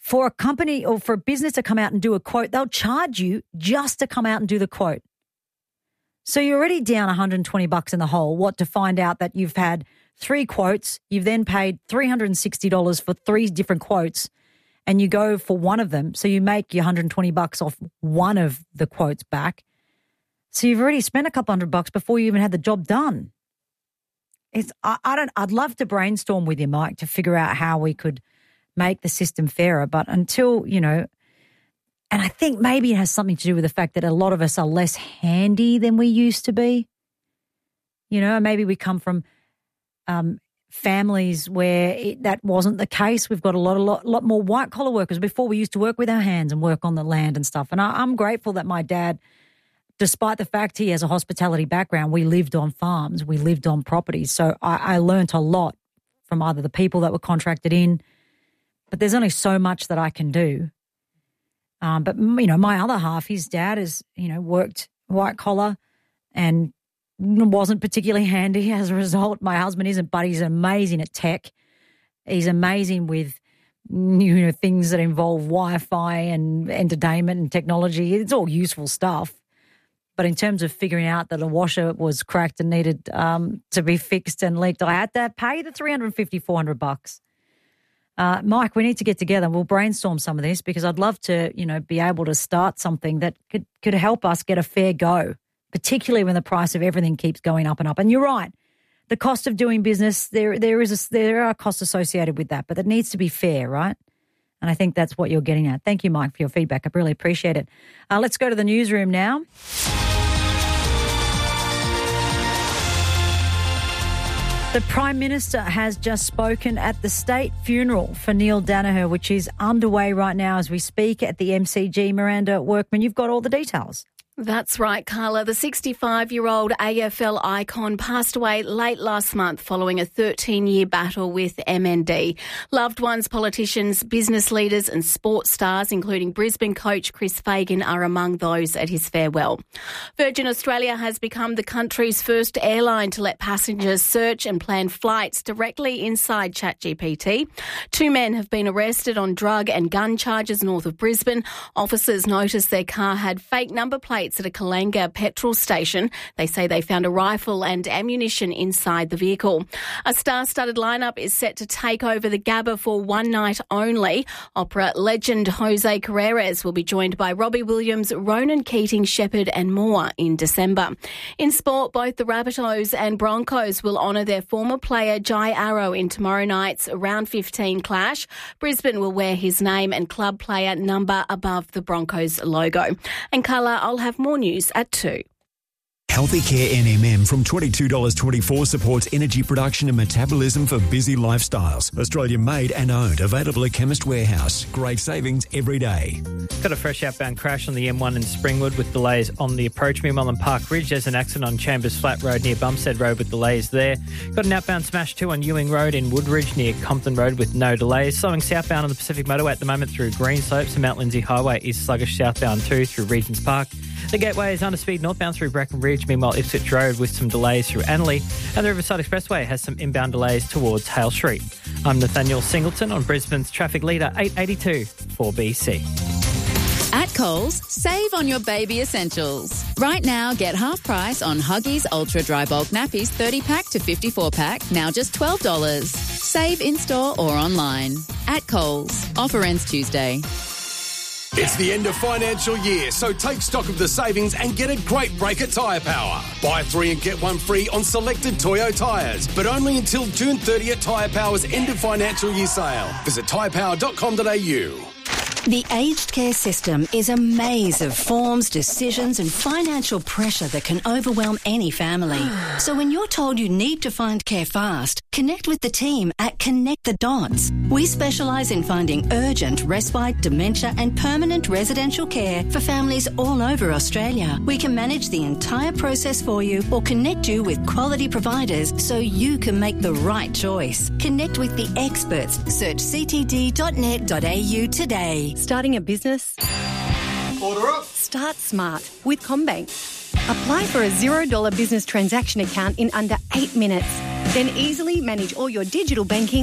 for a company or for a business to come out and do a quote, they'll charge you just to come out and do the quote. So you're already down $120 in the hole. What, to find out that you've had 3 quotes, you've then paid $360 for 3 different quotes, and you go for one of them, so you make your $120 off one of the quotes back. So you've already spent a couple $100 before you even had the job done. I'd love to brainstorm with you, Mike, to figure out how we could make the system fairer. But until, and I think maybe it has something to do with the fact that a lot of us are less handy than we used to be. Maybe we come from families where that wasn't the case. We've got a lot more white-collar workers. Before, we used to work with our hands and work on the land and stuff. And I'm grateful that my dad, despite the fact he has a hospitality background, we lived on farms, we lived on properties. So I learnt a lot from either the people that were contracted in, but there's only so much that I can do. But, my other half, his dad has, worked white collar and wasn't particularly handy as a result. My husband isn't, but he's amazing at tech. He's amazing with, things that involve Wi-Fi and entertainment and technology. It's all useful stuff. But in terms of figuring out that a washer was cracked and needed to be fixed and leaked, I had to pay the $350, $400. Mike, we need to get together and we'll brainstorm some of this, because I'd love to, be able to start something that could help us get a fair go, particularly when the price of everything keeps going up and up. And you're right, the cost of doing business, there are costs associated with that, but it needs to be fair, right? And I think that's what you're getting at. Thank you, Mike, for your feedback. I really appreciate it. Let's go to the newsroom now. The Prime Minister has just spoken at the state funeral for Neil Daniher, which is underway right now as we speak at the MCG. Miranda Workman, you've got all the details. That's right, Carla. The 65-year-old AFL icon passed away late last month following a 13-year battle with MND. Loved ones, politicians, business leaders and sports stars, including Brisbane coach Chris Fagan, are among those at his farewell. Virgin Australia has become the country's first airline to let passengers search and plan flights directly inside ChatGPT. 2 men have been arrested on drug and gun charges north of Brisbane. Officers noticed their car had fake number plates at a Kalanga petrol station. They say they found a rifle and ammunition inside the vehicle. A star-studded lineup is set to take over the Gabba for one night only. Opera legend Jose Carreras will be joined by Robbie Williams, Ronan Keating, Shepherd and more in December. In sport, both the Rabbitohs and Broncos will honour their former player Jai Arrow in tomorrow night's round 15 clash. Brisbane will wear his name and club player number above the Broncos logo. And Carla, I'll have more news at 2. Healthy Care NMM from $22.24 supports energy production and metabolism for busy lifestyles. Australian made and owned. Available at Chemist Warehouse. Great savings every day. Got a fresh outbound crash on the M1 in Springwood with delays on the approach. Meanwhile, on Park Ridge, there's an accident on Chambers Flat Road near Bumstead Road with delays there. Got an outbound smash too on Ewing Road in Woodridge near Compton Road with no delays. Slowing southbound on the Pacific Motorway at the moment through Greenslopes, and Mount Lindsay Highway is sluggish southbound too through Regents Park. The Gateway is under speed northbound through Breckenridge. Meanwhile, Ipswich Road with some delays through Annerley, and the Riverside Expressway has some inbound delays towards Hale Street. I'm Nathaniel Singleton on Brisbane's traffic leader 882 4BC. At Coles, save on your baby essentials. Right now, get half price on Huggies Ultra Dry Bulk Nappies 30-pack to 54-pack, now just $12. Save in-store or online. At Coles. Offer ends Tuesday. It's the end of financial year, so take stock of the savings and get a great break at Tyre Power. Buy 3 and get 1 free on selected Toyo tyres, but only until June 30 at Tyre Power's end of financial year sale. Visit tyrepower.com.au. The aged care system is a maze of forms, decisions and financial pressure that can overwhelm any family. So when you're told you need to find care fast, connect with the team at Connect the Dots. We specialise in finding urgent, respite, dementia and permanent residential care for families all over Australia. We can manage the entire process for you or connect you with quality providers so you can make the right choice. Connect with the experts. Search ctd.net.au today. Starting a business? Order up. Start smart with CommBank. Apply for a $0 business transaction account in under 8 minutes. Then easily manage all your digital banking